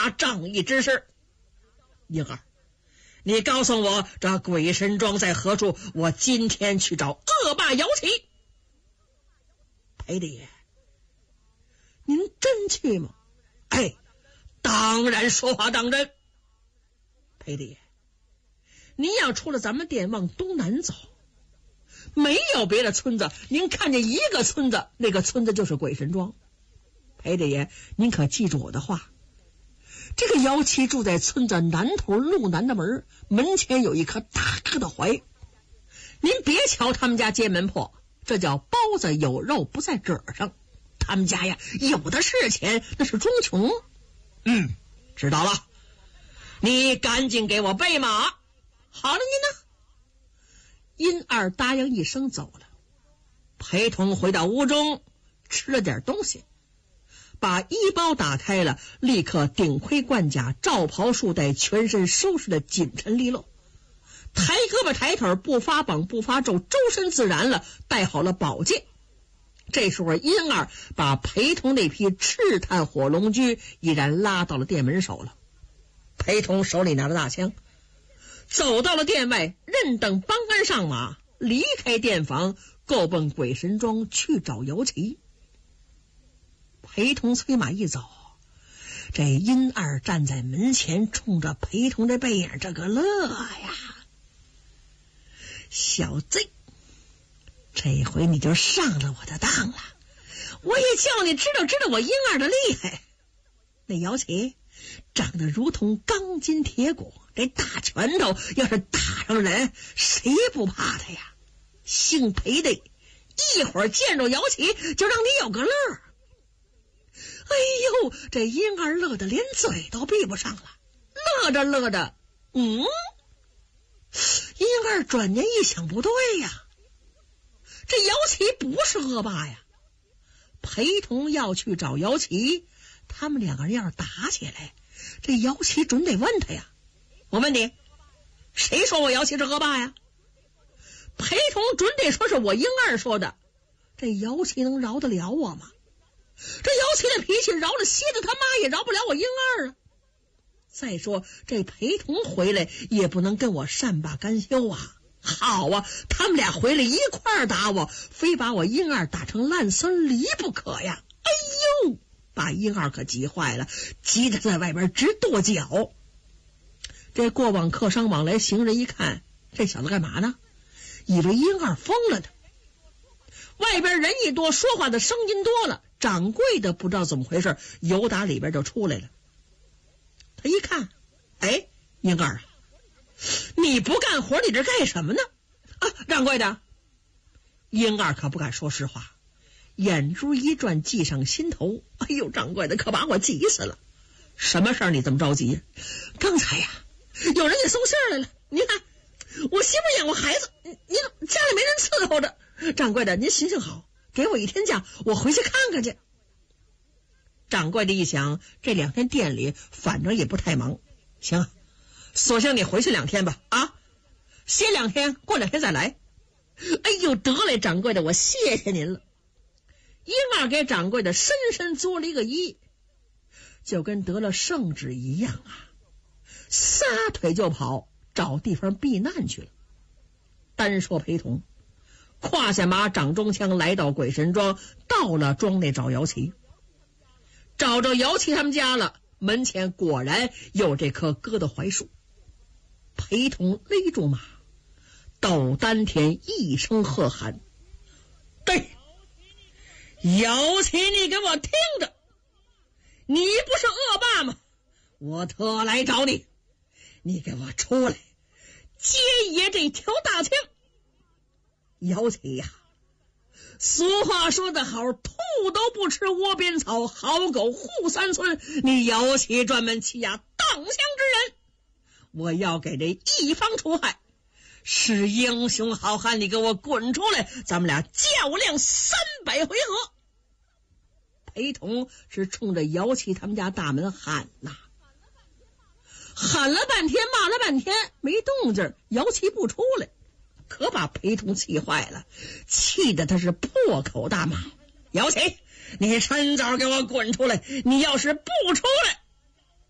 啥仗义之事？婴儿，你告诉我这鬼神庄在何处？我今天去找恶霸姚启。裴大爷，您真去吗？哎，当然，说话当真。裴大爷，您要出了咱们店往东南走，没有别的村子，您看见一个村子，那个村子就是鬼神庄。裴大爷，您可记住我的话，这个姚七住在村子南头路南的门，门前有一棵大棵的槐。您别瞧他们家街门破，这叫包子有肉不在褶上，他们家呀有的是钱，那是装穷。知道了，你赶紧给我备马。好了，您呢？殷二答应一声走了。裴同回到屋中，吃了点东西，把衣包打开了，立刻顶盔贯甲，罩袍束带，全身收拾的紧沉利落，抬胳膊抬腿，不发绑不发皱，周身自然了，带好了宝剑。这时候殷二把裴同那匹赤炭火龙驹已然拉到了店门首了。裴同手里拿着大枪，走到了店外，任等帮杆上马，离开店房，够奔鬼神庄去找姚琦。裴同催马一走，这殷二站在门前，冲着裴同的背影这个乐呀。小贼，这回你就上了我的当了，我也叫你知道我殷二的厉害。那姚琦长得如同钢筋铁骨，这大拳头要是打上人，谁不怕他呀？姓裴的，一会儿见着姚琦就让你有个乐。哎呦，这殷二乐得连嘴都闭不上了，乐着乐着，殷二转念一想，不对呀，这姚琦不是恶霸呀。裴同要去找姚琦，他们两个人要是打起来，这姚琦准得问他呀。我问你，谁说我姚琦是恶霸呀？裴同准得说是我殷二说的，这姚琦能饶得了我吗？这姚琦的脾气饶了蝎子他妈也饶不了我殷二啊。再说这裴同回来也不能跟我善罢甘休啊。好啊，他们俩回来一块儿打我，非把我殷二打成烂孙梨不可呀。哎呦，把殷二可急坏了，急得在外边直跺脚。这过往客商往来行人一看，这小子干嘛呢？以为殷二疯了呢。外边人一多，说话的声音多了，掌柜的不知道怎么回事，由打里边就出来了。他一看，哎，殷二啊，你不干活，你这干什么呢？啊，掌柜的。殷二可不敢说实话，眼珠一转，计上心头。哎呦，掌柜的可把我急死了。什么事儿你这么着急？刚才呀，有人给送信来了。您看，我媳妇养过孩子，您家里没人伺候着。掌柜的，您行行好，给我一天假，我回去看看去。掌柜的一想，这2天店里反正也不太忙，行，索性你回去2天吧，啊，歇2天，过2天再来。哎呦，得嘞，掌柜的，我谢谢您了。殷二给掌柜的深深作了一个揖，就跟得了圣旨一样啊，撒腿就跑，找地方避难去了。单说裴同胯下马，掌中枪，来到鬼神庄，到了庄内找姚琦。找着姚琦他们家了，门前果然有这棵疙瘩槐树。裴同勒住马，抖丹田一声喝喊：对，姚琦，你给我听着，你不是恶霸吗？我特来找你，你给我出来接爷这条大枪。姚琦呀，俗话说得好，兔都不吃窝边草，好狗护3寸。你姚琦专门欺压荡乡之人，我要给这一方除害，是英雄好汉，你给我滚出来，咱们俩较量300回合。裴同是冲着姚琦他们家大门喊呐，喊了半天，骂了半天，没动静，姚琦不出来，可把裴同气坏了，气得他是破口大骂：姚琦，你趁早给我滚出来，你要是不出来，